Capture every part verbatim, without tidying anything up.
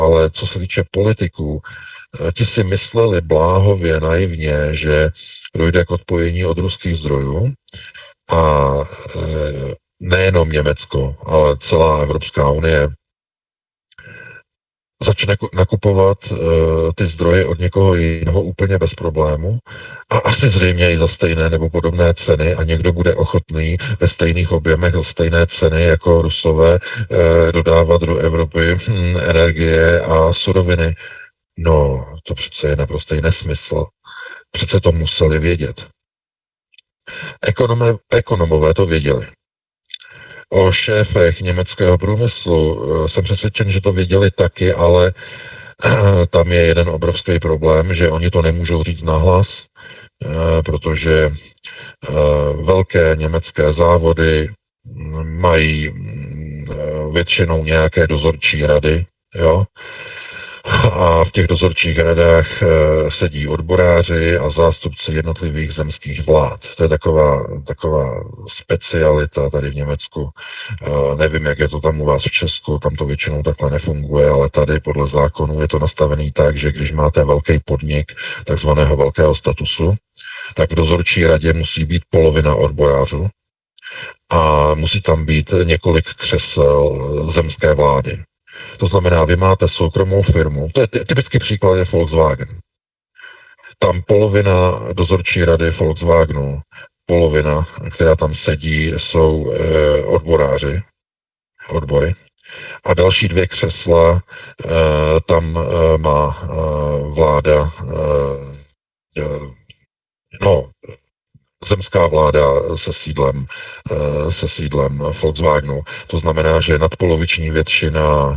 ale co se týče politiků, ti si mysleli bláhově, naivně, že dojde k odpojení od ruských zdrojů a nejenom Německo, ale celá Evropská unie začne nakupovat uh, ty zdroje od někoho jiného úplně bez problému a asi zřejmě i za stejné nebo podobné ceny a někdo bude ochotný ve stejných objemech za stejné ceny jako Rusové uh, dodávat do Evropy hm, energie a suroviny. No, to přece je naprostý nesmysl. Přece to museli vědět. Ekonome, ekonomové to věděli. O šéfech německého průmyslu jsem přesvědčen, že to věděli taky, ale tam je jeden obrovský problém, že oni to nemůžou říct nahlas, protože velké německé závody mají většinou nějaké dozorčí rady, jo, a v těch dozorčích radách sedí odboráři a zástupci jednotlivých zemských vlád. To je taková, taková specialita tady v Německu. Nevím, jak je to tam u vás v Česku, tam to většinou takhle nefunguje, ale tady podle zákonu je to nastavený tak, že když máte velký podnik takzvaného velkého statusu, tak v dozorčí radě musí být polovina odborářů a musí tam být několik křesel zemské vlády. To znamená, vy máte soukromou firmu, to je typický příklad je Volkswagen. Tam polovina dozorčí rady Volkswagenu, polovina, která tam sedí, jsou e, odboráři, odbory. A další dvě křesla e, tam e, má e, vláda, e, no, zemská vláda se sídlem, se sídlem Volkswagenu. To znamená, že nadpoloviční většina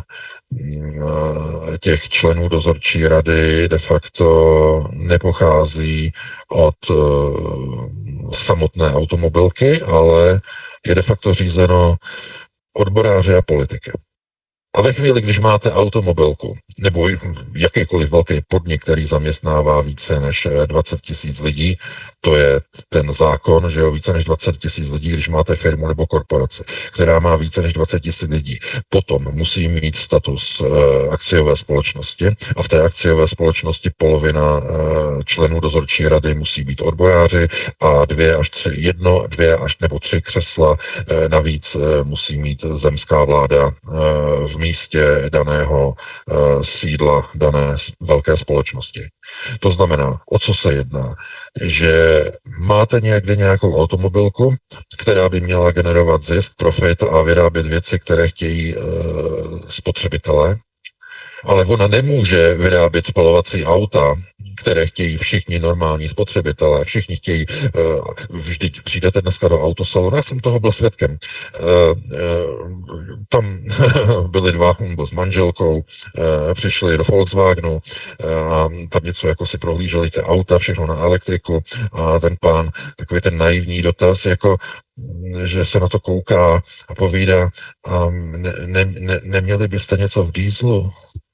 těch členů dozorčí rady de facto nepochází od samotné automobilky, ale je de facto řízeno odboráři a politiky. A ve chvíli, když máte automobilku nebo jakýkoliv velký podnik, který zaměstnává více než dvacet tisíc lidí, to je ten zákon, že jo, více než dvacet tisíc lidí, když máte firmu nebo korporaci, která má více než dvacet tisíc lidí, potom musí mít status e, akciové společnosti a v té akciové společnosti polovina e, členů dozorčí rady musí být odboráři a dvě až tři, jedno, dvě až nebo tři křesla e, navíc e, musí mít zemská vláda e, v místě daného uh, sídla dané velké společnosti. To znamená, o co se jedná? Že máte někde nějakou automobilku, která by měla generovat zisk, profit a vyrábět věci, které chtějí uh, spotřebitelé, ale ona nemůže vyrábět spalovací auta, které chtějí všichni normální spotřebitelé, všichni chtějí, uh, vždyť přijdete dneska do autosalonu, já jsem toho byl svědkem, uh, uh, tam byli dva, on byl s manželkou, uh, přišli do Volkswagenu uh, a tam něco jako si prohlíželi ty auta, všechno na elektriku a ten pán, takový ten naivní dotaz, jako že se na to kouká a povídá, um, ne, ne, ne, neměli byste něco v dýzlu?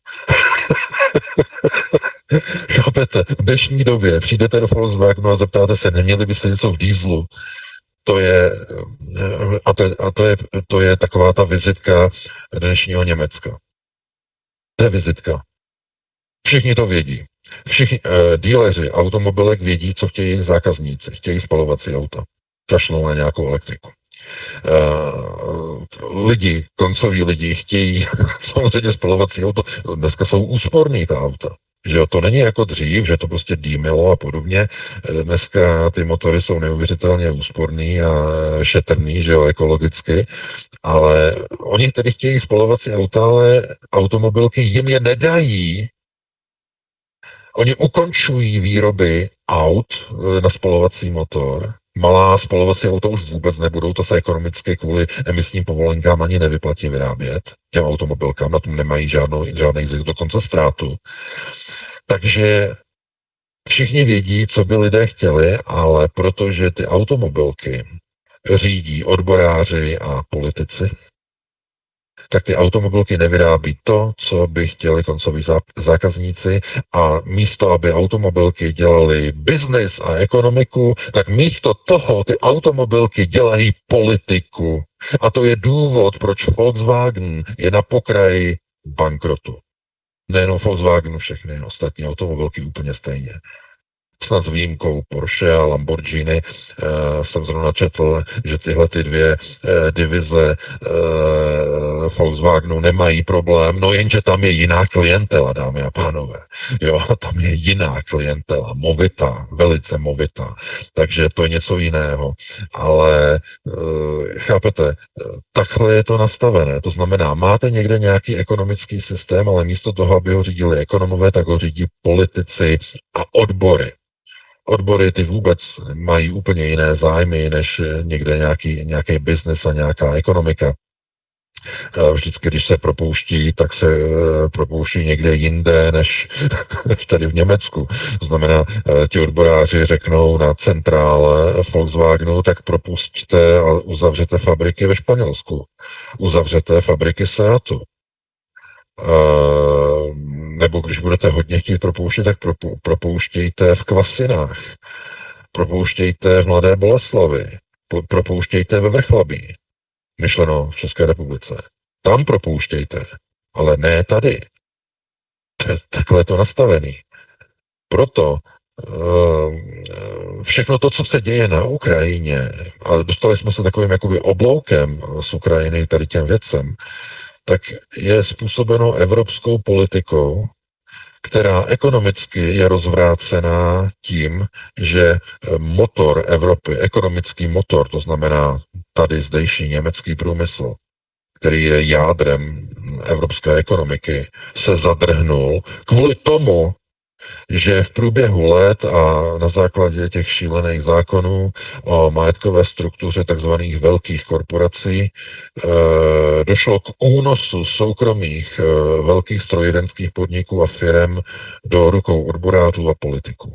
Chápete, v dnešní době přijdete do Volkswagenu a zeptáte se, neměli byste něco v dýzlu? To je, a to je, a to je, to je taková ta vizitka dnešního Německa. To je vizitka. Všichni to vědí. Všichni uh, díleři automobilek vědí, co chtějí zákazníci. Chtějí spalovací auta. Kašlou na nějakou elektriku. Uh, lidi, koncoví lidi chtějí samozřejmě spalovací auto. Dneska jsou úsporný ta auta. Že jo, to není jako dřív, že to prostě dýmilo a podobně. Dneska ty motory jsou neuvěřitelně úsporný a šetrný, že jo, ekologicky, ale oni tedy chtějí spalovací auta, ale automobilky jim je nedají. Oni ukončují výroby aut na spalovací motor. Malá spalovací auta už vůbec nebudou, to se ekonomicky kvůli emisním povolenkám ani nevyplatí vyrábět. Těm automobilkám na tom nemají žádnou, žádný zisk, dokonce ztrátu. Takže všichni vědí, co by lidé chtěli, ale protože ty automobilky řídí odboráři a politici, tak ty automobilky nevyrábí to, co by chtěli koncoví zákazníci a místo, aby automobilky dělaly biznis a ekonomiku, tak místo toho ty automobilky dělají politiku. A to je důvod, proč Volkswagen je na pokraji bankrotu. Nejenom Volkswagen, všechny ostatní automobilky úplně stejně. Snad s výjimkou Porsche a Lamborghini e, jsem zrovna četl, že tyhle ty dvě e, divize e, Volkswagenu nemají problém, no jenže tam je jiná klientela, dámy a pánové. Jo, tam je jiná klientela, movitá, velice movitá, takže to je něco jiného. Ale e, chápete, takhle je to nastavené, to znamená, máte někde nějaký ekonomický systém, ale místo toho, aby ho řídili ekonomové, tak ho řídí politici a odbory. Odbory ty vůbec mají úplně jiné zájmy, než někde nějaký, nějaký biznes a nějaká ekonomika. Vždycky, když se propouští, tak se propouští někde jinde, než, než tady v Německu. To znamená, ti odboráři řeknou na centrále Volkswagenu, tak propustíte a uzavřete fabriky ve Španělsku. Uzavřete fabriky Seatu. Uh, nebo když budete hodně chtít propouštět, tak propou- propouštějte v Kvasinách, propouštějte v Mladé Boleslavi, po- propouštějte ve Vrchlabí, myšleno v České republice. Tam propouštějte, ale ne tady. Takhle je to nastavený. Proto uh, všechno to, co se děje na Ukrajině, a dostali jsme se takovým jakoby obloukem z Ukrajiny tady těm věcem, tak je způsobeno evropskou politikou, která ekonomicky je rozvrácená tím, že motor Evropy, ekonomický motor, to znamená tady zdejší německý průmysl, který je jádrem evropské ekonomiky, se zadrhnul kvůli tomu, že v průběhu let a na základě těch šílených zákonů o majetkové struktuře takzvaných velkých korporací e, došlo k únosu soukromých e, velkých strojírenských podniků a firem do rukou odborářů a politiků.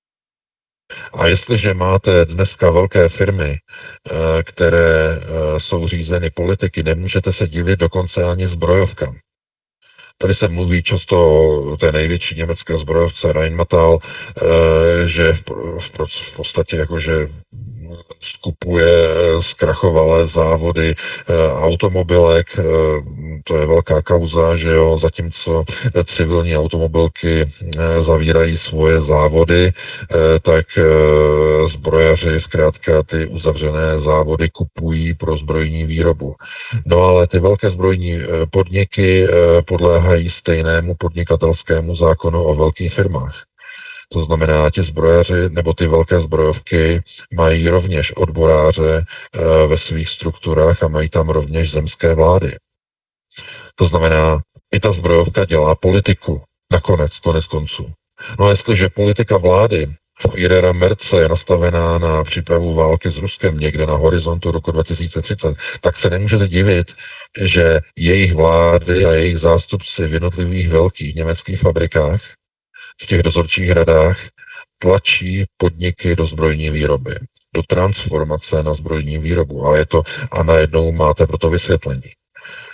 A jestliže máte dneska velké firmy, e, které e, jsou řízeny politiky, nemůžete se divit dokonce ani zbrojovkám. Tady se mluví často o té největší německé zbrojovce Rheinmetall, že v, v podstatě jakože skupuje zkrachovalé závody automobilek, to je velká kauza, že jo, zatímco civilní automobilky zavírají svoje závody, tak zbrojaři zkrátka ty uzavřené závody kupují pro zbrojní výrobu. No ale ty velké zbrojní podniky podléhají stejnému podnikatelskému zákonu o velkých firmách. To znamená, ti zbrojaři nebo ty velké zbrojovky mají rovněž odboráře e, ve svých strukturách a mají tam rovněž zemské vlády. To znamená, i ta zbrojovka dělá politiku. Nakonec, konec konců. No a jestliže politika vlády Führera Merce je nastavená na přípravu války s Ruskem někde na horizontu roku dva tisíce třicet, tak se nemůžete divit, že jejich vlády a jejich zástupci v jednotlivých velkých německých fabrikách v těch dozorčích radách tlačí podniky do zbrojní výroby, do transformace na zbrojní výrobu. A je to, a najednou máte pro to vysvětlení. E,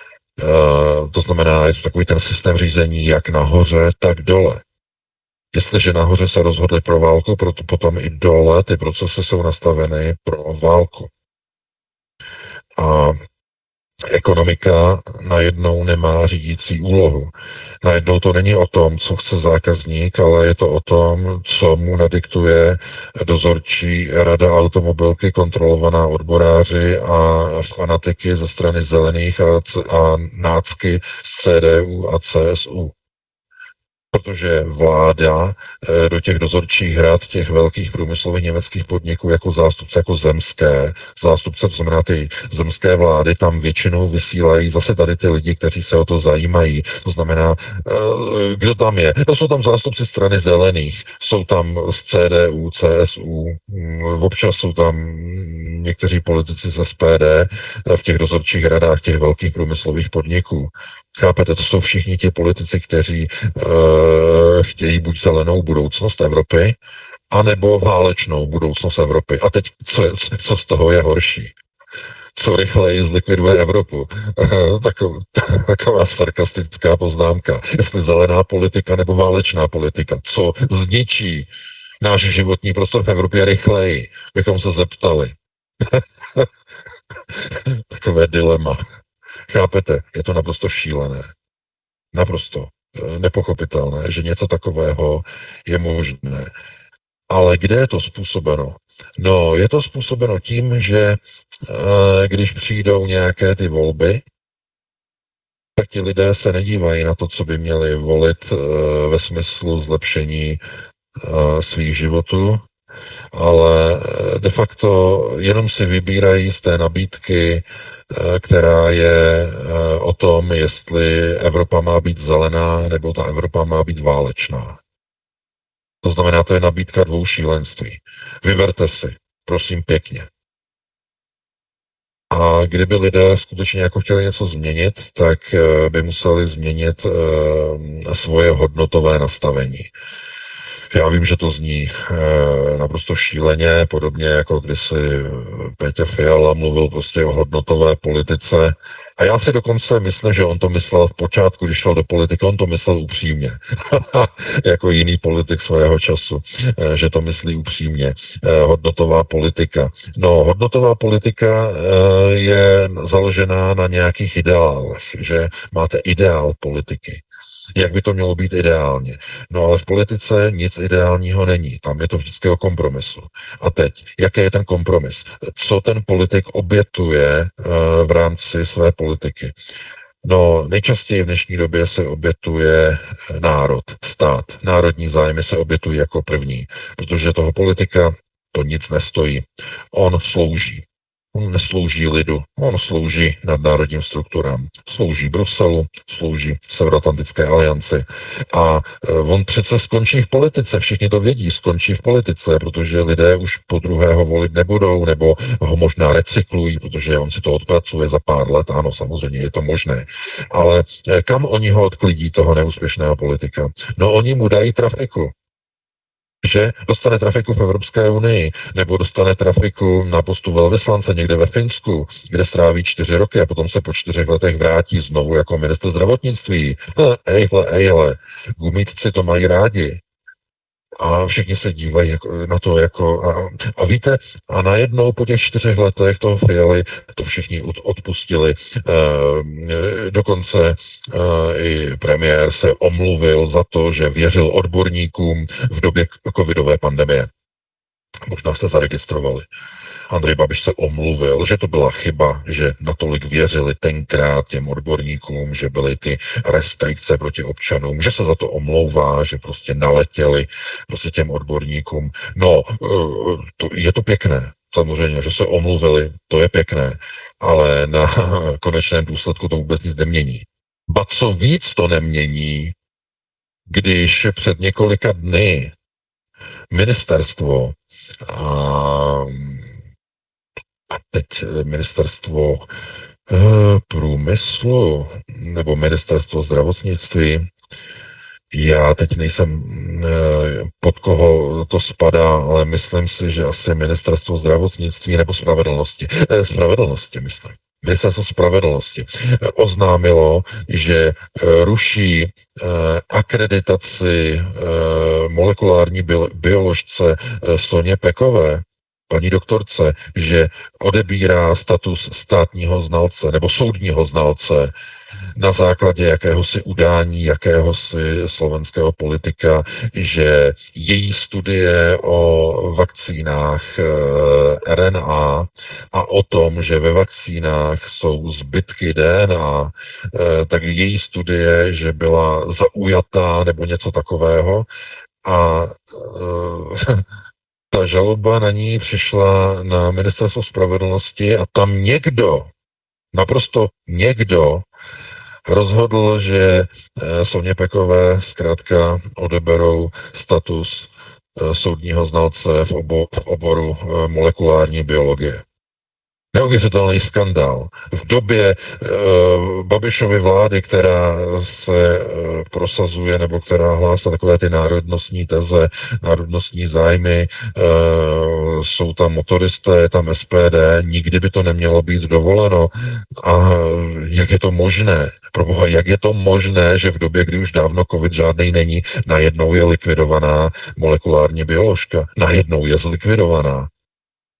to znamená, je to takový ten systém řízení jak nahoře, tak dole. Jestliže nahoře se rozhodli pro válku, proto potom i dole ty procesy jsou nastaveny pro válku. A ekonomika najednou nemá řídící úlohu. Najednou to není o tom, co chce zákazník, ale je to o tom, co mu nadiktuje dozorčí rada automobilky kontrolovaná odboráři a fanatiky ze strany zelených a, a nácky z C D U a C S U. Protože vláda do těch dozorčích rad těch velkých průmyslových německých podniků jako zástupce, jako zemské zástupce, to znamená ty zemské vlády, tam většinou vysílají zase tady ty lidi, kteří se o to zajímají. To znamená, kdo tam je? No, jsou tam zástupci strany zelených, jsou tam z C D U, C S U, občas jsou tam někteří politici z S P D v těch dozorčích radách těch velkých průmyslových podniků. Chápete, to jsou všichni ti politici, kteří uh, chtějí buď zelenou budoucnost Evropy, anebo válečnou budoucnost Evropy. A teď, co, je, co z toho je horší? Co rychleji zlikviduje Evropu? Uh, taková, taková sarkastická poznámka. Jestli zelená politika nebo válečná politika. Co zničí náš životní prostor v Evropě rychleji? Bychom se zeptali. Takové dilema. Chápete? Je to naprosto šílené. Naprosto. nepochopitelné, že něco takového je možné. Ale kde je to způsobeno? No, je to způsobeno tím, že když přijdou nějaké ty volby, tak ti lidé se nedívají na to, co by měli volit ve smyslu zlepšení svých životů, ale de facto jenom si vybírají z té nabídky, která je o tom, jestli Evropa má být zelená, nebo ta Evropa má být válečná. To znamená, to je nabídka dvou šílenství. Vyberte si, prosím pěkně. A kdyby lidé skutečně jako chtěli něco změnit, tak by museli změnit svoje hodnotové nastavení. Já vím, že to zní e, naprosto šíleně, podobně jako kdysi Péťa Fiala mluvil prostě o hodnotové politice. A já si dokonce myslím, že on to myslel v počátku, když šel do politiky, on to myslel upřímně. Jako jiný politik svého času, e, že to myslí upřímně. E, hodnotová politika. No, hodnotová politika e, je založená na nějakých ideálech, že máte ideál politiky. Jak by to mělo být ideálně. No ale v politice nic ideálního není. Tam je to vždycky o kompromisu. A teď, jaký je ten kompromis? Co ten politik obětuje uh, v rámci své politiky? No, nejčastěji v dnešní době se obětuje národ, stát. Národní zájmy se obětují jako první, protože toho politika to nic nestojí. On slouží. On neslouží lidu, on slouží nadnárodním strukturám, slouží Bruselu, slouží Severoatlantické alianci a on přece skončí v politice, všichni to vědí, skončí v politice, protože lidé už po druhého volit nebudou, nebo ho možná recyklují, protože on si to odpracuje za pár let, ano, samozřejmě je to možné, ale kam oni ho odklidí, toho neúspěšného politika? No oni mu dají trafiku, že dostane trafiku v Evropské unii, nebo dostane trafiku na postu velvyslance někde ve Finsku, kde stráví čtyři roky a potom se po čtyřech letech vrátí znovu jako ministr zdravotnictví. Ejhle, ejhle, gumítci to mají rádi. A všichni se dívají jako, na to jako... A, a víte, a najednou po těch čtyřech letech toho Fialy to všichni odpustili. E, dokonce e, i premiér se omluvil za to, že věřil odborníkům v době covidové pandemie. Možná jste zaregistrovali. Andrej Babiš se omluvil, že to byla chyba, že natolik věřili tenkrát těm odborníkům, že byly ty restrikce proti občanům, že se za to omlouvá, že prostě naletěli prostě těm odborníkům. No, to, je to pěkné, samozřejmě, že se omluvili, to je pěkné, ale na konečném důsledku to vůbec nic nemění. Ba co víc to nemění, když před několika dny ministerstvo a A teď ministerstvo e, průmyslu nebo ministerstvo zdravotnictví, já teď nejsem e, pod koho to spadá, ale myslím si, že asi ministerstvo zdravotnictví nebo spravedlnosti. E, spravedlnosti, myslím. Ministerstvo spravedlnosti oznámilo, že e, ruší e, akreditaci e, molekulární bio, bioložce e, Soně Pekové, paní doktorce, že odebírá status státního znalce nebo soudního znalce na základě jakéhosi udání, jakéhosi slovenského politika, že její studie o vakcínách R N A a o tom, že ve vakcínách jsou zbytky D N A, tak její studie, že byla zaujatá nebo něco takového a ta žaloba na ní přišla na ministerstvo spravedlnosti a tam někdo, naprosto někdo, rozhodl, že Soně Pekové zkrátka odeberou status soudního znalce v, obo, v oboru molekulární biologie. Neuvěřitelný skandál. V době uh, Babišovy vlády, která se uh, prosazuje, nebo která hlásá takové ty národnostní teze, národnostní zájmy, uh, jsou tam motoristé, je tam S P D, nikdy by to nemělo být dovoleno. A jak je to možné? Proboha, jak je to možné, že v době, kdy už dávno covid žádnej není, najednou je likvidovaná molekulární bioložka? Najednou je zlikvidovaná.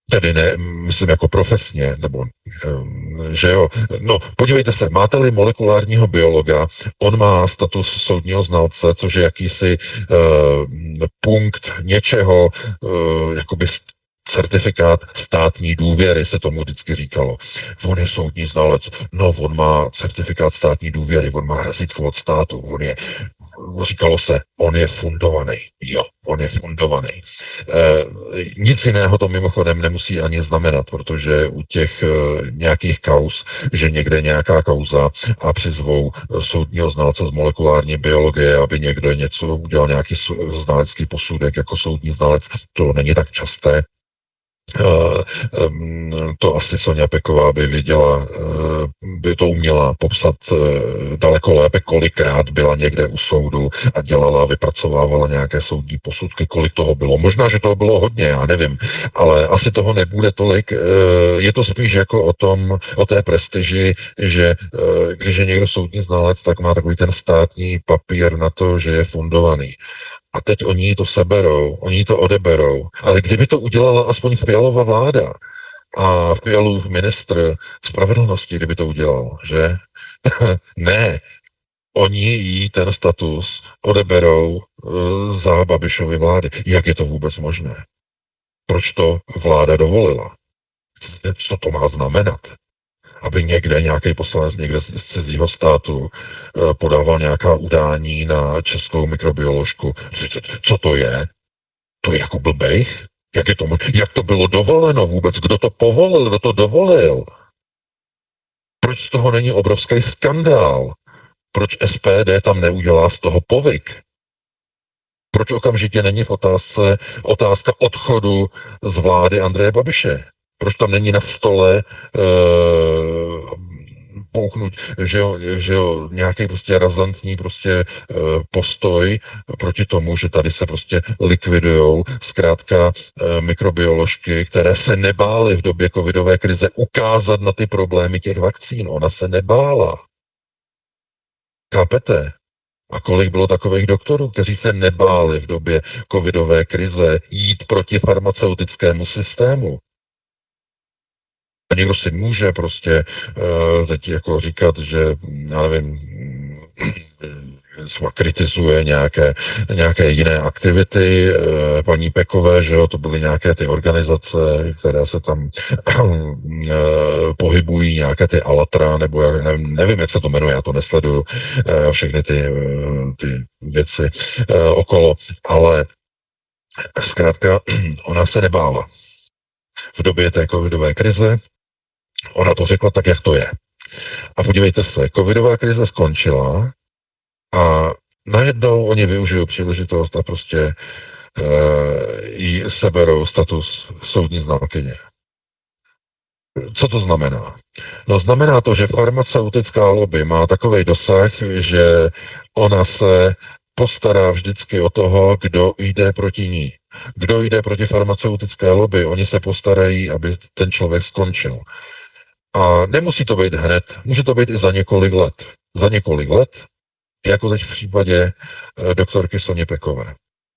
Tedy ne, myslím jako profesně, nebo že jo. No, podívejte se, máte-li molekulárního biologa, on má status soudního znalce, což je jakýsi uh, punkt něčeho, uh, jakoby certifikát státní důvěry, se tomu vždycky říkalo. On je soudní znalec, no on má certifikát státní důvěry, on má razítko od státu, on je, říkalo se, on je fundovaný. Jo, on je fundovaný. E, nic jiného to mimochodem nemusí ani znamenat, protože u těch e, nějakých kauz, že někde nějaká kauza a přizvou soudního znalce z molekulární biologie, aby někdo něco udělal, nějaký znalecký posudek jako soudní znalec, to není tak časté. Uh, um, to asi Soňa Peková by věděla, uh, by to uměla popsat uh, daleko lépe, kolikrát byla někde u soudu a dělala, vypracovávala nějaké soudní posudky, kolik toho bylo. Možná, že toho bylo hodně, já nevím, ale asi toho nebude tolik. Uh, je to spíš jako o tom, o té prestiži, že uh, když je někdo soudní znalec, tak má takový ten státní papír na to, že je fundovaný. A teď oni to seberou, oni to odeberou. Ale kdyby to udělala aspoň Fialova vláda a Fialův ministr spravedlnosti, kdyby to udělal, že? Ne, oni jí ten status odeberou uh, za Babišovy vlády. Jak je to vůbec možné? Proč to vláda dovolila? Co to má znamenat? Aby někde nějaký poslanec někde z cizího státu podával nějaká udání na českou mikrobioložku. Co to je? To je jako blbejch? Jak, je to, jak to bylo dovoleno vůbec? Kdo to povolil? Kdo to dovolil? Proč z toho není obrovský skandál? Proč S P D tam neudělá z toho povyk? Proč okamžitě není v otázce otázka odchodu z vlády Andreje Babiše? Proč tam není na stole uh, pouknout, že jo, že jo, nějaký prostě razantní prostě uh, postoj proti tomu, že tady se prostě likvidujou zkrátka uh, mikrobioložky, které se nebály v době covidové krize ukázat na ty problémy těch vakcín. Ona se nebála. Chápete? A kolik bylo takových doktorů, kteří se nebáli v době covidové krize jít proti farmaceutickému systému? A někdo si může prostě uh, teď jako říkat, že já nevím, třeba kritizuje nějaké, nějaké jiné aktivity uh, paní Pekové, že jo, to byly nějaké ty organizace, které se tam uh, pohybují, nějaké ty Alatra, nebo já nevím, nevím, jak se to jmenuje, já to nesleduju, uh, všechny ty, uh, ty věci uh, okolo, ale zkrátka ona se nebála. V době té covidové krize ona to řekla tak, jak to je. A podívejte se, covidová krize skončila a najednou oni využijou příležitost a prostě e, jí seberou status soudní znalkyně. Co to znamená? No znamená to, že farmaceutická lobby má takový dosah, že ona se postará vždycky o toho, kdo jde proti ní. Kdo jde proti farmaceutické lobby, oni se postarají, aby ten člověk skončil. A nemusí to být hned, může to být i za několik let. Za několik let, jako teď v případě e, doktorky Soni Pekové.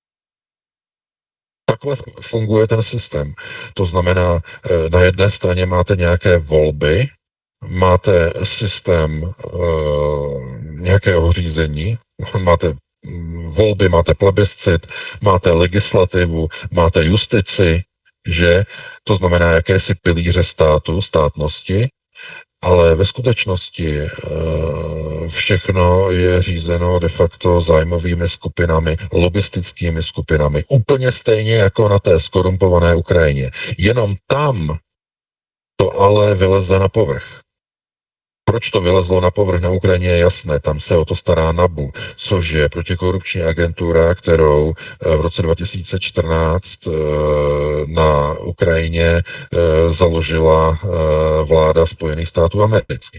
Takhle funguje ten systém. To znamená, e, na jedné straně máte nějaké volby, máte systém e, nějakého řízení, máte volby, máte plebiscit, máte legislativu, máte justici, že to znamená jakési pilíře státu, státnosti, ale ve skutečnosti e, všechno je řízeno de facto zájmovými skupinami, lobistickými skupinami, úplně stejně jako na té skorumpované Ukrajině. Jenom tam to ale vyleze na povrch. Proč to vylezlo na povrch na Ukrajině je jasné, tam se o to stará NABU, což je protikorupční agentura, kterou v roce dva tisíce čtrnáct na Ukrajině založila vláda Spojených států amerických.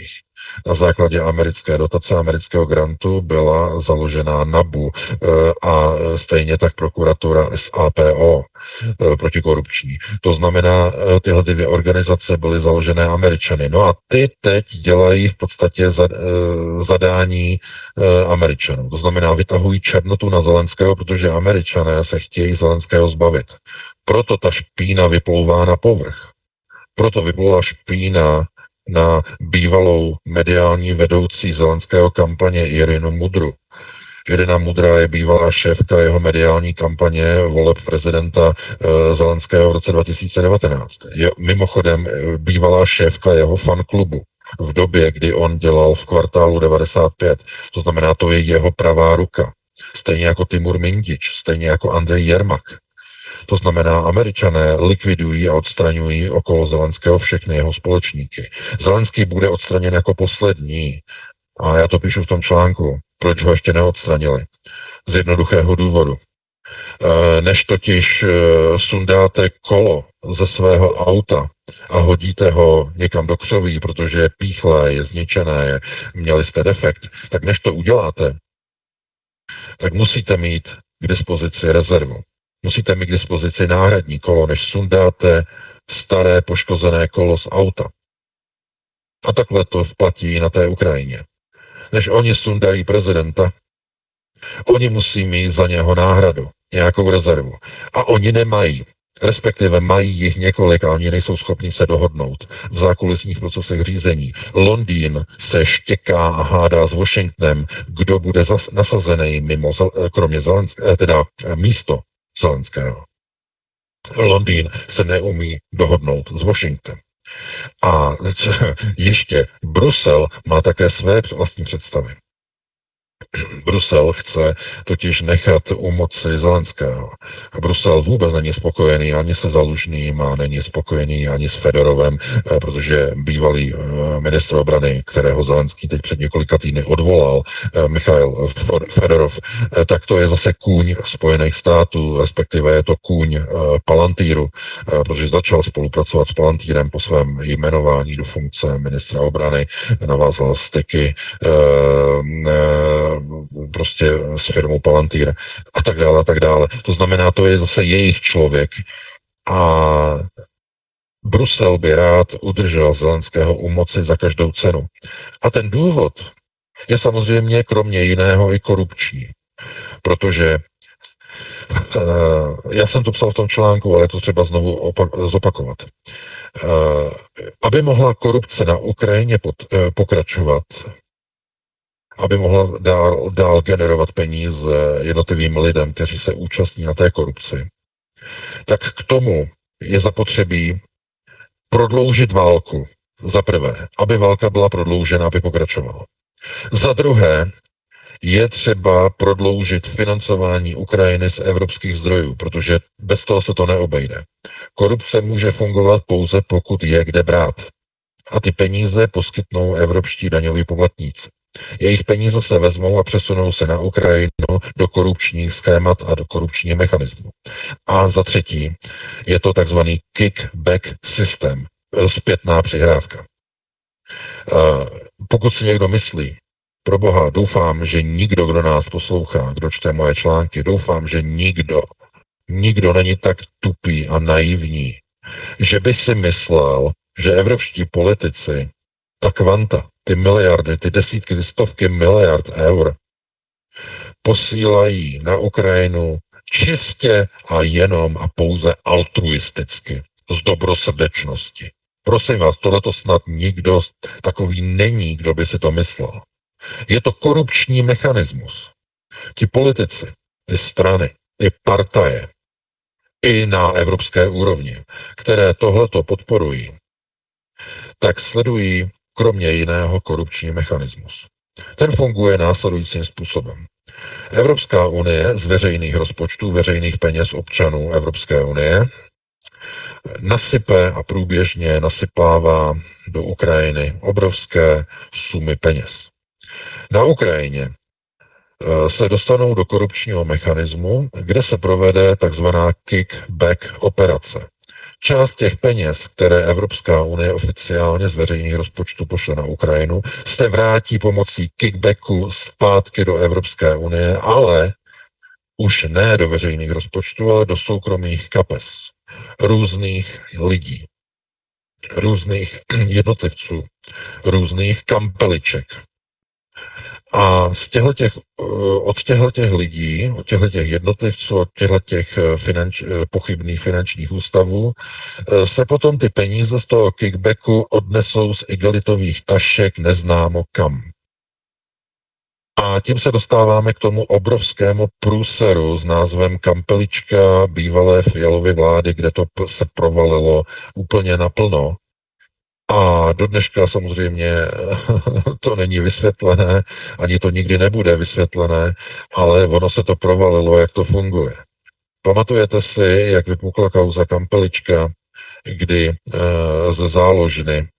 na základě americké dotace, amerického grantu byla založena NABU a stejně tak prokuratura S A P O protikorupční. To znamená, tyhle dvě organizace byly založené Američany. No a ty teď dělají v podstatě zadání Američanů. To znamená, vytahují černotu na Zelenského, protože Američané se chtějí Zelenského zbavit. Proto ta špína vyplouvá na povrch. Proto vyplula špína na bývalou mediální vedoucí Zelenského kampaně Irinu Mudru. Irina Mudra je bývalá šéfka jeho mediální kampaně voleb prezidenta e, Zelenského v roce dva tisíce devatenáct. Je mimochodem bývalá šéfka jeho fanklubu v době, kdy on dělal v kvartálu devadesát pět. To znamená, to je jeho pravá ruka. Stejně jako Timur Mindič, stejně jako Andrej Jermak. To znamená, Američané likvidují a odstraňují okolo Zelenského všechny jeho společníky. Zelenský bude odstraněn jako poslední. A já to píšu v tom článku. Proč ho ještě neodstranili? Z jednoduchého důvodu. Než totiž sundáte kolo ze svého auta a hodíte ho někam do křoví, protože je píchlé, je zničené, je, měli jste defekt, tak než to uděláte, tak musíte mít k dispozici rezervu. Musíte mít k dispozici náhradní kolo, než sundáte staré poškozené kolo z auta. A takhle to platí na té Ukrajině. Než oni sundají prezidenta, oni musí mít za něho náhradu, nějakou rezervu. A oni nemají, respektive mají jich několik a oni nejsou schopni se dohodnout v zákulisních procesech řízení. Londýn se štěká a hádá s Washingtonem, kdo bude zas, nasazený mimo, kromě Zelenského, teda místo Zelenského. Londýn se neumí dohodnout s Washingtonem. A ještě Brusel má také své vlastní představy. Brusel chce totiž nechat u moci Zelenského. Brusel vůbec není spokojený ani se Zalužným a není spokojený ani s Fedorovem, protože bývalý ministr obrany, kterého Zelenský teď před několika týdny odvolal, Michail Fedorov, tak to je zase kůň Spojených států, respektive je to kůň Palantíru, protože začal spolupracovat s Palantírem po svém jmenování do funkce ministra obrany, navázal styky prostě s firmou Palantír a tak dále a tak dále. To znamená, to je zase jejich člověk a Brusel by rád udržel Zelenského u moci za každou cenu. A ten důvod je samozřejmě kromě jiného i korupční, protože uh, já jsem to psal v tom článku, ale je to třeba znovu opak- zopakovat. Uh, aby mohla korupce na Ukrajině pod, uh, pokračovat, aby mohla dál, dál generovat peníze jednotlivým lidem, kteří se účastní na té korupci, tak k tomu je zapotřebí prodloužit válku. Za prvé, aby válka byla prodloužena, aby pokračovala. Za druhé, je třeba prodloužit financování Ukrajiny z evropských zdrojů, protože bez toho se to neobejde. Korupce může fungovat pouze, pokud je kde brát. A ty peníze poskytnou evropští daňoví poplatníci. Jejich peníze se vezmou a přesunou se na Ukrajinu do korupčních schémat a do korupčních mechanismů. A za třetí je to takzvaný kickback systém, zpětná přihrávka. Pokud si někdo myslí, pro boha, doufám, že nikdo, kdo nás poslouchá, kdo čte moje články, doufám, že nikdo, nikdo není tak tupý a naivní, že by si myslel, že evropští politici ta kvanta, ty miliardy, ty desítky, ty stovky miliard eur posílají na Ukrajinu čistě a jenom a pouze altruisticky, z dobrosrdečnosti. Prosím vás, tohleto snad nikdo takový není, kdo by si to myslel. Je to korupční mechanismus. Ti politici, ty strany, ty partaje, i na evropské úrovni, které tohleto podporují, tak sledují kromě jiného korupční mechanismus. Ten funguje následujícím způsobem. Evropská unie z veřejných rozpočtů, veřejných peněz občanů Evropské unie nasype a průběžně nasypává do Ukrajiny obrovské sumy peněz. Na Ukrajině se dostanou do korupčního mechanismu, kde se provede takzvaná kickback operace. Část těch peněz, které Evropská unie oficiálně z veřejných rozpočtů pošle na Ukrajinu, se vrátí pomocí kickbacku zpátky do Evropské unie, ale už ne do veřejných rozpočtů, ale do soukromých kapes různých lidí, různých jednotlivců, různých kampeliček. A z těchto, od těchto lidí, od těchto jednotlivců, od těchto finanč, pochybných finančních ústavů se potom ty peníze z toho kickbacku odnesou z igelitových tašek neznámo kam. A tím se dostáváme k tomu obrovskému průseru s názvem Kampelička bývalé Fialovy vlády, kde to se provalilo úplně naplno. A do dneška samozřejmě to není vysvětlené, ani to nikdy nebude vysvětlené, ale ono se to provalilo, jak to funguje. Pamatujete si, jak vypukla kauza Kampelička, kdy e, ze záložny e,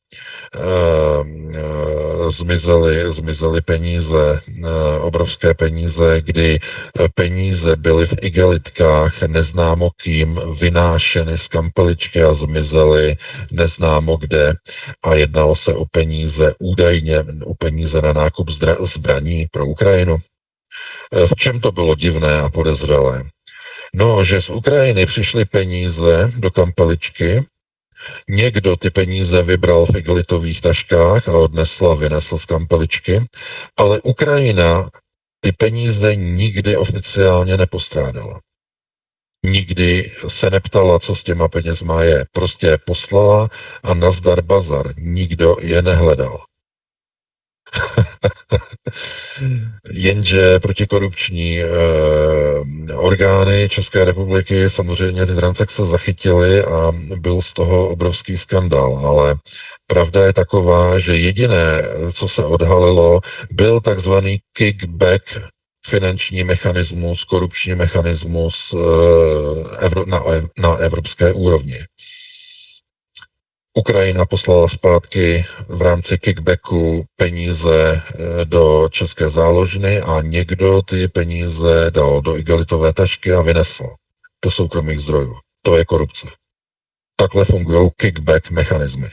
e, zmizely, zmizely peníze, e, obrovské peníze, kdy peníze byly v igelitkách neznámo kým vynášeny z Kampeličky a zmizely neznámo kde a jednalo se o peníze, údajně o peníze na nákup zdra- zbraní pro Ukrajinu. E, v čem to bylo divné a podezřelé? No, že z Ukrajiny přišly peníze do Kampeličky, někdo ty peníze vybral v igelitových taškách a odnesl a vynesl z Kampeličky, ale Ukrajina ty peníze nikdy oficiálně nepostrádala. Nikdy se neptala, co s těma penězma je. Prostě je poslala a nazdar bazar. Nikdo je nehledal. Jenže protikorupční eh, orgány České republiky samozřejmě ty transakce zachytily a byl z toho obrovský skandál, ale pravda je taková, že jediné, co se odhalilo, byl takzvaný kickback, finanční mechanismus, korupční mechanismus eh, evro, na, na evropské úrovni. Ukrajina poslala zpátky v rámci kickbacku peníze do české záložny a někdo ty peníze dal do igelitové tašky a vynesl do soukromých zdrojů. To je korupce. Takhle fungují kickback mechanismy.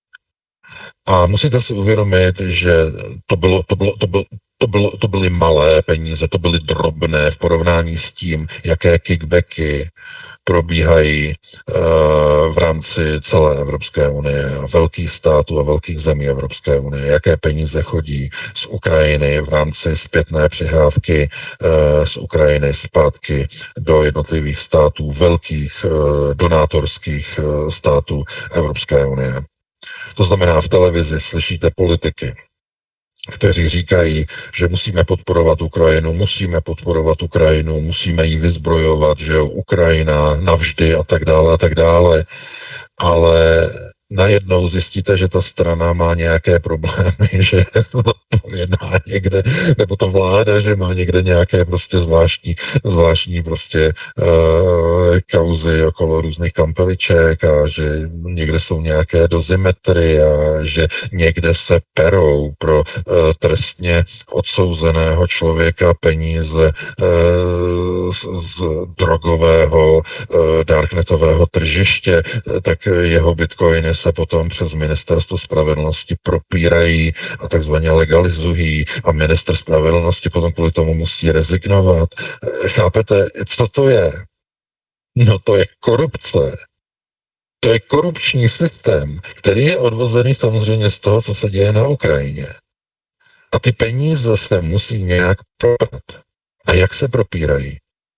A musíte si uvědomit, že to, bylo, to, bylo, to, bylo, to, bylo, to byly malé peníze, to byly drobné v porovnání s tím, jaké kickbacky probíhají uh, v rámci celé Evropské unie a velkých států a velkých zemí Evropské unie, jaké peníze chodí z Ukrajiny v rámci zpětné přihrávky uh, z Ukrajiny zpátky do jednotlivých států, velkých uh, donátorských uh, států Evropské unie. To znamená, v televizi slyšíte politiky, kteří říkají, že musíme podporovat Ukrajinu, musíme podporovat Ukrajinu, musíme ji vyzbrojovat, že jo, Ukrajina navždy a tak dále a tak dále. Ale najednou zjistíte, že ta strana má nějaké problémy, že to jedná někde, nebo ta vláda, že má někde nějaké prostě zvláštní, zvláštní prostě uh, kauzy okolo různých kampeliček a že někde jsou nějaké dozimetry a že někde se perou pro uh, trestně odsouzeného člověka peníze uh, z, z drogového uh, darknetového tržiště, tak jeho bitcoiny se potom přes ministerstvo spravedlnosti propírají a takzvaně legalizují a minister spravedlnosti potom kvůli tomu musí rezignovat. Chápete, co to je? No to je korupce. To je korupční systém, který je odvozený samozřejmě z toho, co se děje na Ukrajině. A ty peníze se musí nějak proprat. A jak se propírají?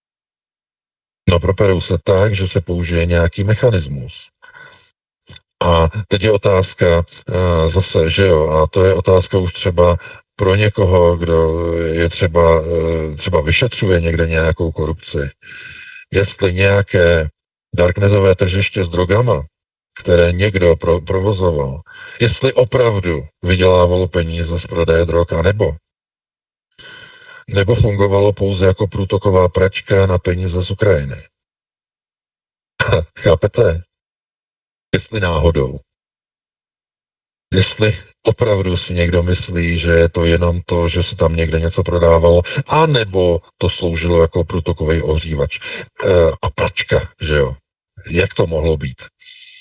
No properou se tak, že se použije nějaký mechanismus. A teď je otázka uh, zase, že jo, a to je otázka už třeba pro někoho, kdo je třeba, uh, třeba vyšetřuje někde nějakou korupci. Jestli nějaké darknetové tržiště s drogama, které někdo pro, provozoval, jestli opravdu vydělávalo peníze z prodeje drog, anebo nebo fungovalo pouze jako průtoková pračka na peníze z Ukrajiny. Chápete? Jestli náhodou. Jestli opravdu si někdo myslí, že je to jenom to, že se tam někde něco prodávalo, anebo to sloužilo jako průtokový ohřívač. E, a pračka, že jo. Jak to mohlo být?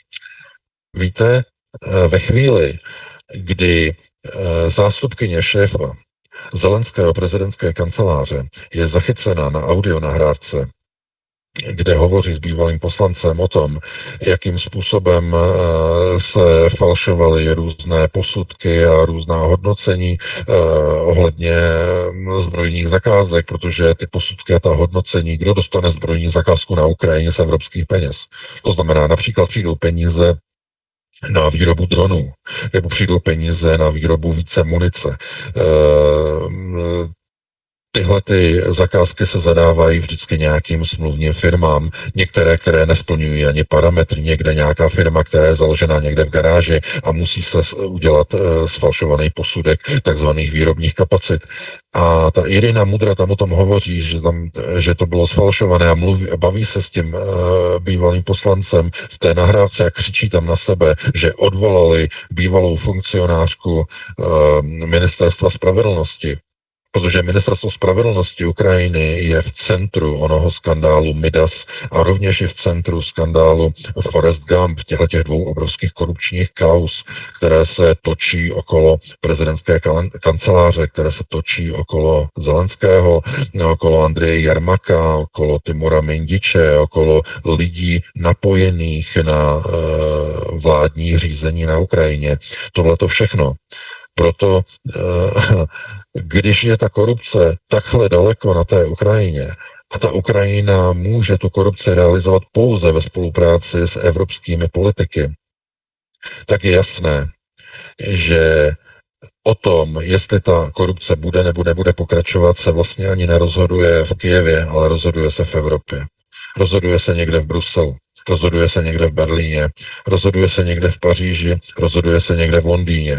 Víte, ve chvíli, kdy zástupkyně šéfa Zelenského prezidentské kanceláře je zachycena na audionahrávce, kde hovoří s bývalým poslancem o tom, jakým způsobem se falšovaly různé posudky a různá hodnocení eh, ohledně zbrojních zakázek, protože ty posudky a ta hodnocení, kdo dostane zbrojní zakázku na Ukrajině z evropských peněz. To znamená, například přijdou peníze na výrobu dronů, nebo přijdou peníze na výrobu více munice. Eh, Tyhle ty zakázky se zadávají vždycky nějakým smluvním firmám, některé, které nesplňují ani parametry, někde nějaká firma, která je založená někde v garáži a musí se udělat uh, sfalšovaný posudek takzvaných výrobních kapacit. A ta Irina Mudra tam o tom hovoří, že, tam, že to bylo sfalšované a mluví, baví se s tím uh, bývalým poslancem v té nahrávce a křičí tam na sebe, že odvolali bývalou funkcionářku uh, ministerstva spravedlnosti. Protože ministerstvo spravedlnosti Ukrajiny je v centru onoho skandálu Midas a rovněž je v centru skandálu Forrest Gump, těchto těch dvou obrovských korupčních kauz, které se točí okolo prezidentské kanceláře, které se točí okolo Zelenského, okolo Andreje Jarmaka, okolo Timura Mindiče, okolo lidí napojených na uh, vládní řízení na Ukrajině. Tohle to všechno. Proto uh, když je ta korupce takhle daleko na té Ukrajině a ta Ukrajina může tu korupci realizovat pouze ve spolupráci s evropskými politiky, tak je jasné, že o tom, jestli ta korupce bude nebo nebude pokračovat, se vlastně ani nerozhoduje v Kyjevě, ale rozhoduje se v Evropě. Rozhoduje se někde v Bruselu, rozhoduje se někde v Berlíně, rozhoduje se někde v Paříži, rozhoduje se někde v Londýně.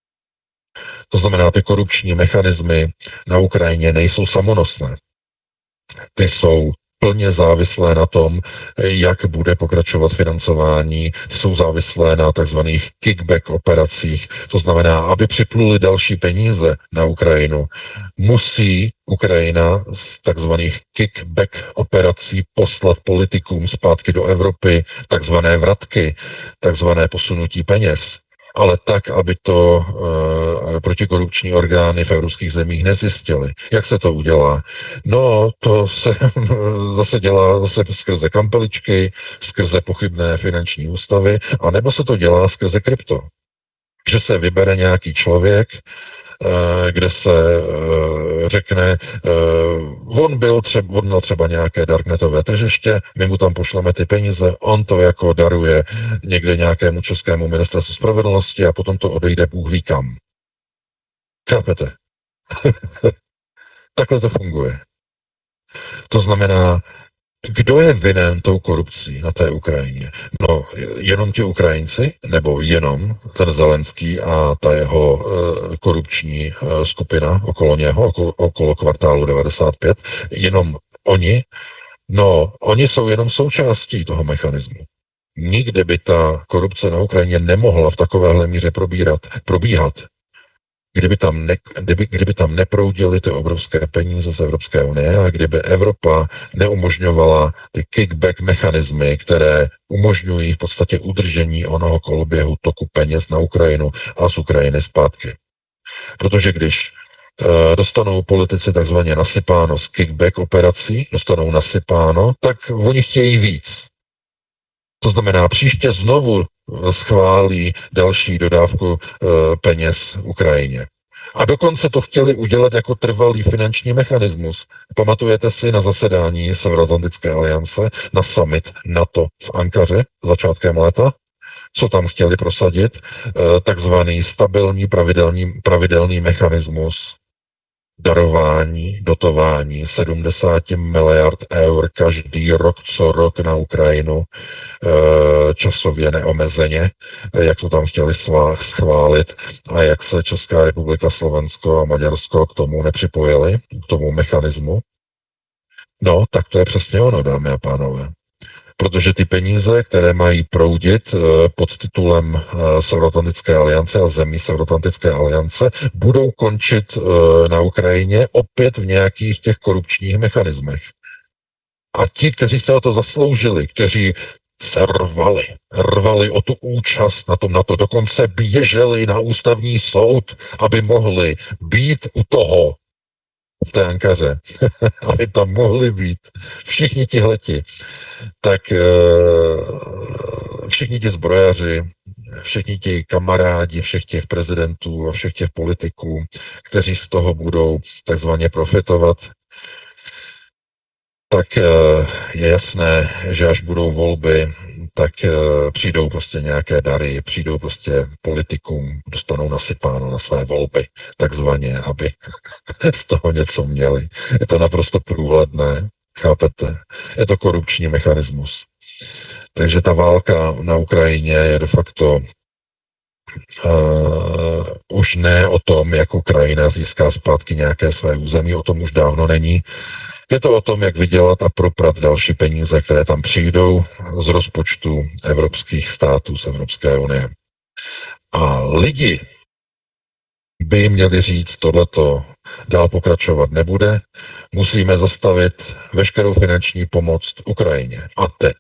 To znamená, ty korupční mechanismy na Ukrajině nejsou samonosné. Ty jsou plně závislé na tom, jak bude pokračovat financování, ty jsou závislé na takzvaných kickback operacích. To znamená, aby připluly další peníze na Ukrajinu, musí Ukrajina z takzvaných kickback operací poslat politikům zpátky do Evropy takzvané vratky, takzvané posunutí peněz. Ale tak, aby to e, protikorupční orgány v evropských zemích nezjistily. Jak se to udělá? No, to se zase dělá zase skrze kampeličky, skrze pochybné finanční ústavy, anebo se to dělá skrze krypto. Že se vybere nějaký člověk, kde se řekne, on byl třeba, on měl třeba nějaké darknetové tržiště, my mu tam pošleme ty peníze, on to jako daruje někde nějakému českému ministerstvu spravedlnosti a potom to odejde Bůh ví kam. Chápete? Takhle to funguje. To znamená, kdo je vinen tou korupcí na té Ukrajině? No, jenom ti Ukrajinci, nebo jenom ten Zelenský a ta jeho uh, korupční uh, skupina okolo něho, okolo, okolo kvartálu devadesát pět, jenom oni? No, oni jsou jenom součástí toho mechanismu. Nikdy by ta korupce na Ukrajině nemohla v takovéhle míře probírat, probíhat, kdyby tam, ne, kdyby, kdyby tam neproudily ty obrovské peníze z Evropské unie a kdyby Evropa neumožňovala ty kickback mechanismy, které umožňují v podstatě udržení onoho koloběhu toku peněz na Ukrajinu a z Ukrajiny zpátky. Protože když e, dostanou politici takzvaně nasypáno z kickback operací, dostanou nasypáno, tak oni chtějí víc. To znamená, příště znovu schválí další dodávku e, peněz Ukrajině. A dokonce to chtěli udělat jako trvalý finanční mechanismus. Pamatujete si na zasedání Severoatlantické aliance, na summit NATO v Ankaře začátkem léta? Co tam chtěli prosadit? E, takzvaný stabilní pravidelný, pravidelný mechanismus darování, dotování sedmdesát miliard eur každý rok, co rok na Ukrajinu, časově neomezeně, jak to tam chtěli schválit a jak se Česká republika, Slovensko a Maďarsko k tomu nepřipojili, k tomu mechanismu. No, tak to je přesně ono, dámy a pánové. Protože ty peníze, které mají proudit pod titulem Severoatlantické aliance a zemí Severoatlantické aliance, budou končit na Ukrajině opět v nějakých těch korupčních mechanismech. A ti, kteří se o to zasloužili, kteří se rvali. Rvali o tu účast na tom, na to. Dokonce běželi na ústavní soud, aby mohli být u toho v té Ankaře. Aby tam mohli být. Všichni tihleti. Tak všichni ti zbrojaři, všichni ti kamarádi všech těch prezidentů a všech těch politiků, kteří z toho budou takzvaně profitovat, tak je jasné, že až budou volby, tak přijdou prostě nějaké dary, přijdou prostě politikům, dostanou nasypáno na své volby, takzvaně, aby z toho něco měli. Je to naprosto průhledné, chápete? Je to korupční mechanismus. Takže ta válka na Ukrajině je de facto Uh, už ne o tom, jak Ukrajina získá zpátky nějaké své území, o tom už dávno není. Je to o tom, jak vydělat a proprat další peníze, které tam přijdou z rozpočtu evropských států, z Evropské unie. A lidi by měli říct, tohleto dál pokračovat nebude, musíme zastavit veškerou finanční pomoc Ukrajině. A teď.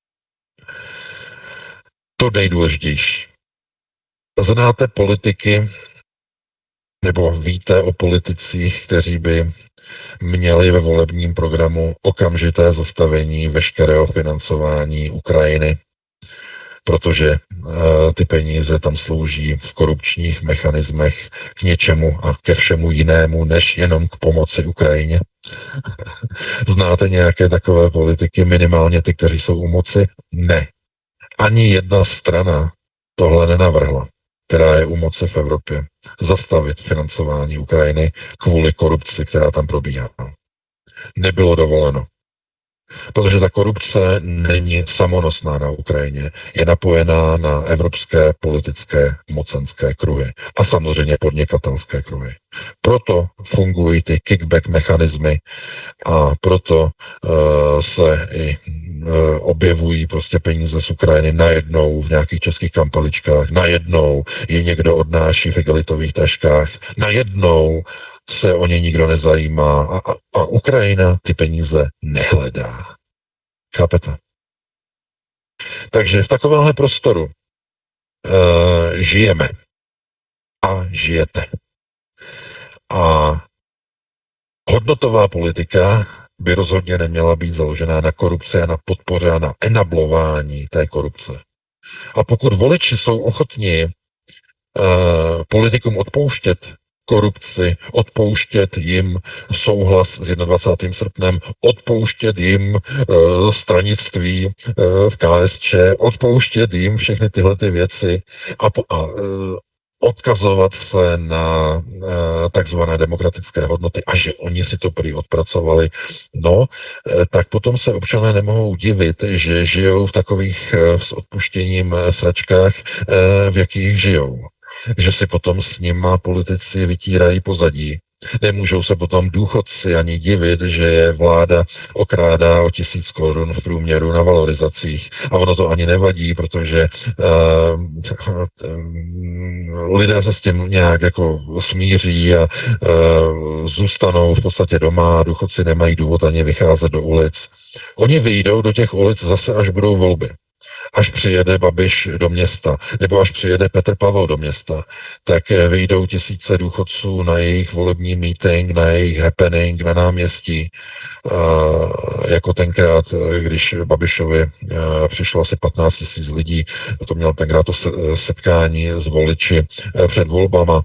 To nejdůležitější. Znáte politiky, nebo víte o politicích, kteří by měli ve volebním programu okamžité zastavení veškerého financování Ukrajiny, protože uh, ty peníze tam slouží v korupčních mechanismech k něčemu a ke všemu jinému, než jenom k pomoci Ukrajině. Znáte nějaké takové politiky, minimálně ty, kteří jsou u moci? Ne. Ani jedna strana tohle nenavrhla, která je u moci v Evropě, zastavit financování Ukrajiny kvůli korupci, která tam probíhá. Nebylo dovoleno. Protože ta korupce není samonosná na Ukrajině, je napojená na evropské politické mocenské kruhy a samozřejmě podnikatelské kruhy. Proto fungují ty kickback mechanismy a proto uh, se i uh, objevují prostě peníze z Ukrajiny najednou v nějakých českých kampaličkách, najednou je někdo odnáší v igelitových taškách, najednou se o ně nikdo nezajímá a, a, a Ukrajina ty peníze nehledá. Chápete? Takže v takovémhle prostoru uh, žijeme a žijete. A hodnotová politika by rozhodně neměla být založená na korupci a na podpoře a na enablování té korupce. A pokud voliči jsou ochotní uh, politikům odpouštět korupci, odpouštět jim souhlas s dvacátým prvním srpnem, odpouštět jim uh, stranictví uh, v K S Č, odpouštět jim všechny tyhle ty věci a, po, a uh, odkazovat se na uh, takzvané demokratické hodnoty a že oni si to prý odpracovali, no, uh, tak potom se občané nemohou divit, že žijou v takových uh, s odpuštěním uh, sračkách, uh, v jakých žijou. Že si potom s nima politici vytírají pozadí. Nemůžou se potom důchodci ani divit, že je vláda okrádá o tisíc korun v průměru na valorizacích. A ono to ani nevadí, protože uh, uh, lidé se s tím nějak jako smíří a uh, zůstanou v podstatě doma a důchodci nemají důvod ani vycházet do ulic. Oni vyjdou do těch ulic zase, až budou volby. Až přijede Babiš do města, nebo až přijede Petr Pavel do města, tak vyjdou tisíce důchodců na jejich volební meeting, na jejich happening na náměstí, jako tenkrát, když Babišovi přišlo asi patnáct tisíc lidí, to měl tenkrát to setkání s voliči před volbama.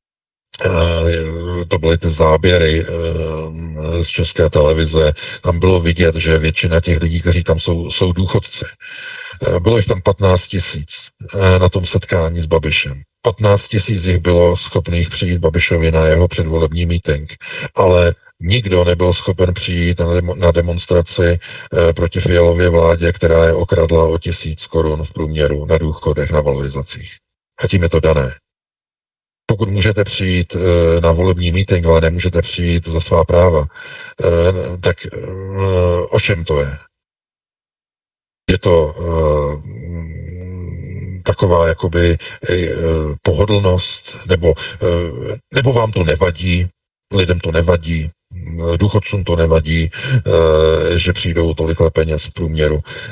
To byly ty záběry z České televize. Tam bylo vidět, že většina těch lidí, kteří tam jsou, jsou důchodci. Bylo jich tam patnáct tisíc na tom setkání s Babišem. patnáct tisíc jich bylo schopných přijít Babišovi na jeho předvolební meeting, ale nikdo nebyl schopen přijít na demonstraci proti Fialově vládě, která je okradla o tisíc korun v průměru na důchodech, na valorizacích. A tím je to dané. Pokud můžete přijít na volební meeting, ale nemůžete přijít za svá práva, tak o čem to je? Je to uh, taková jakoby uh, pohodlnost, nebo, uh, nebo vám to nevadí, lidem to nevadí, důchodcům to nevadí, uh, že přijdou tolikle peněz v průměru.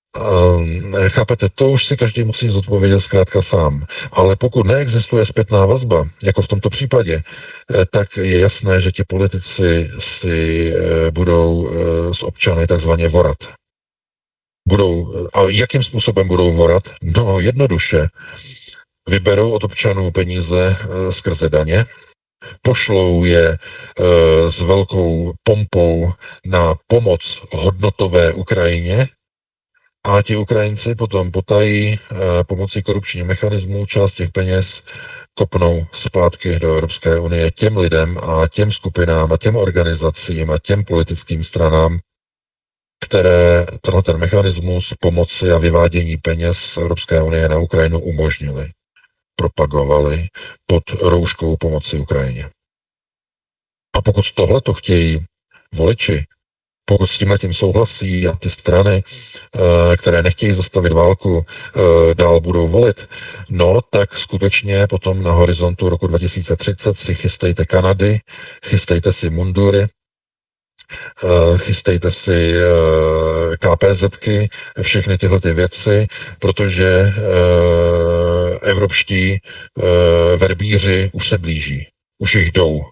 Um, chápete, to už si každý musí zodpovědět zkrátka sám. Ale pokud neexistuje zpětná vazba, jako v tomto případě, tak je jasné, že ti politici si budou s občany takzvaně vorat. Budou, a jakým způsobem budou vorat? No jednoduše. Vyberou od občanů peníze skrze daně, pošlou je s velkou pompou na pomoc hodnotové Ukrajině, a ti Ukrajinci potom potají e, pomocí korupčních mechanismů část těch peněz kopnou zpátky do Evropské unie těm lidem a těm skupinám a těm organizacím a těm politickým stranám, které tenhle ten mechanismus pomoci a vyvádění peněz z Evropské unie na Ukrajinu umožnili, propagovali pod rouškou pomoci Ukrajině. A pokud tohle to chtějí voliči, pokud s tímhle tím souhlasí a ty strany, které nechtějí zastavit válku, dál budou volit, no tak skutečně potom na horizontu roku dva tisíce třicet si chystejte Kanady, chystejte si mundury, chystejte si KPZky, všechny tyhle ty věci, protože evropští verbíři už se blíží, už jich jdou.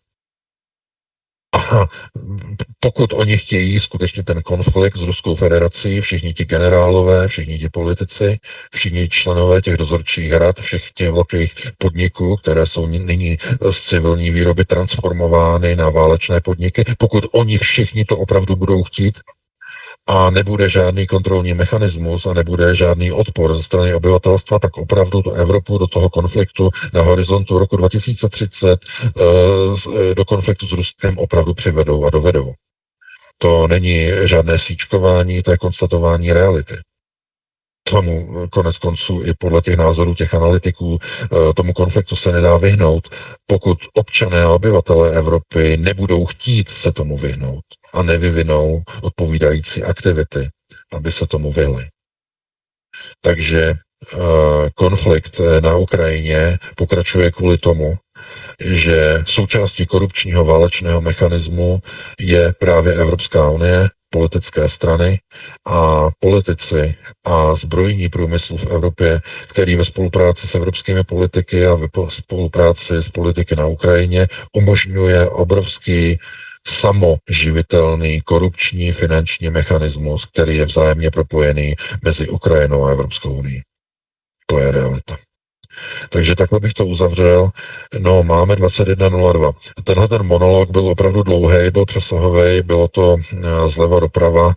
A pokud oni chtějí skutečně ten konflikt s Ruskou federací, všichni ti generálové, všichni ti politici, všichni členové těch dozorčích rad, všech těch velkých podniků, které jsou nyní z civilní výroby transformovány na válečné podniky, pokud oni všichni to opravdu budou chtít, a nebude žádný kontrolní mechanismus a nebude žádný odpor ze strany obyvatelstva, tak opravdu tu Evropu do toho konfliktu na horizontu roku dva tisíce třicet do konfliktu s Ruskem opravdu přivedou a dovedou. To není žádné síčkování, to je konstatování reality. Tomu konec konců i podle těch názorů těch analytiků tomu konfliktu se nedá vyhnout, pokud občané a obyvatelé Evropy nebudou chtít se tomu vyhnout a nevyvinou odpovídající aktivity, aby se tomu vyhli. Takže konflikt na Ukrajině pokračuje kvůli tomu, že součástí korupčního válečného mechanismu je právě Evropská unie, politické strany a politici a zbrojní průmysl v Evropě, který ve spolupráci s evropskými politiky a ve spolupráci s politiky na Ukrajině umožňuje obrovský samoživitelný korupční finanční mechanismus, který je vzájemně propojený mezi Ukrajinou a Evropskou unii. To je realita. Takže takhle bych to uzavřel. No, máme dvacet jedna nula dva. Tenhle ten monolog byl opravdu dlouhý, byl přesahový, bylo to zleva doprava.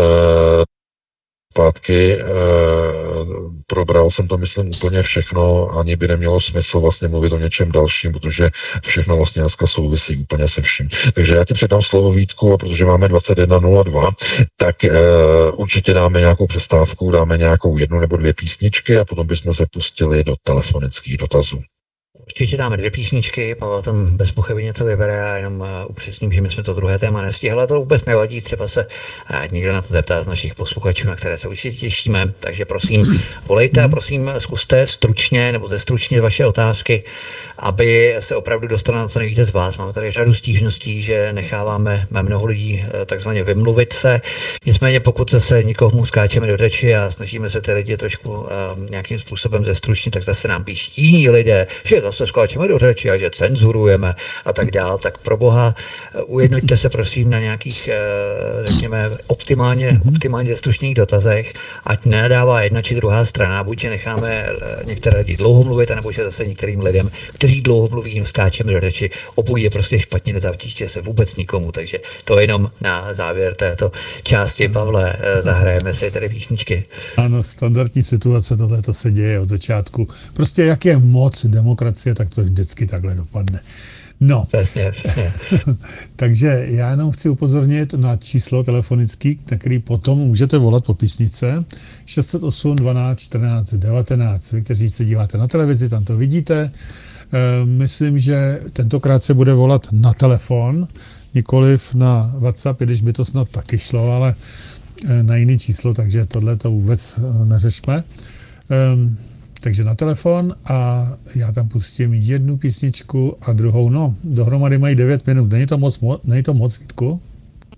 Zpátky, probral jsem to, myslím, úplně všechno, ani by nemělo smysl vlastně mluvit o něčem dalším, protože všechno vlastně dneska souvisí úplně se vším. Takže já ti předám slovo, Vítku, a protože máme dvacet jedna nula dva, tak uh, určitě dáme nějakou přestávku, dáme nějakou jednu nebo dvě písničky a potom bychom se pustili do telefonických dotazů. Určitě dáme dvě písničky, Pavel tam bez pochyby něco vybere a jenom upřesním, že my jsme to druhé téma nestihli, ale to vůbec nevadí, třeba se někdo na to zeptá z našich posluchačů, na které se určitě těšíme, takže prosím, volejte a prosím zkuste stručně nebo zestručně vaše otázky, aby se opravdu dostalo na co nejvíce z vás. Máme tady řadu stížností, že necháváme mnoho lidí takzvaně vymluvit se, nicméně pokud se nikomu skáčeme do řeči a snažíme se ty lidi trošku nějakým způsobem zestručnit, tak zase nám píší jiní lidé, že zase skáčeme do řeči a že cenzurujeme a tak dál, tak pro boha ujednoťte se prosím na nějakých, řekněme, optimálně, optimálně stručných dotazech, ať nenadává jedna či druhá strana, buď že necháme některé lidi dlouho mluvit, anebo že zase některým lidem, kteří dlouho mluví, jim skáčeme do řeči, obojí je prostě špatně, nezavtíčte se vůbec nikomu, takže to jenom na závěr této části. Pavle, zahrajeme si tady písničky. Ano, standardní situace, tohle to se děje od začátku. Prostě jak je moc demokracie, tak to vždycky takhle dopadne. No, přesně, přesně. Takže já jenom chci upozornit na číslo telefonický, na který potom můžete volat po písnice šest set osm dvanáct čtrnáct devatenáct. Vy, kteří se díváte na televizi, tam to vidíte. E, myslím, že tentokrát se bude volat na telefon, nikoliv na WhatsApp, když by to snad taky šlo, ale na jiný číslo, takže tohle to vůbec neřešme. E, Takže na telefon a já tam pustím jednu písničku a druhou, no, dohromady mají devět minut. Není to moc, není to moc, Vítku?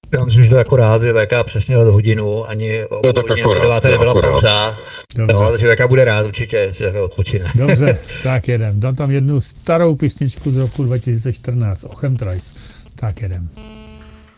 Já myslím, že to je akorát, že V K přesně dal hodinu, ani o To tak hodině akorát, deváté to je nebyla akorát. pauza. Dobře. Jo, takže V K bude rád určitě, si takhle odpočine. Dobře, tak jedem. Dám tam jednu starou písničku z roku dva tisíce čtrnáct, O Chemtrails. Tak jedem.